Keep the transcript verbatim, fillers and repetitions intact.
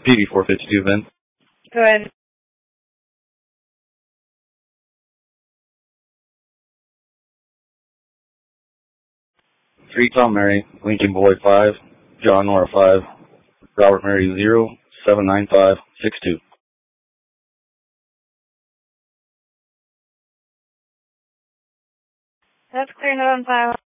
P D four fifty-two, Vin. Go ahead. three Tom Mary, Lincoln Boy five, John Nora five, Robert Mary zero, seven nine five six two. That's clear, not on file.